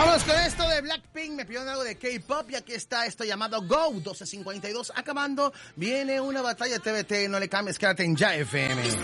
Vamos con esto de Blackpink. Me pidieron algo de K-pop y aquí está esto llamado Go. 12:52 acabando. Viene una batalla TVT. No le cambies, quédate en Ya FM.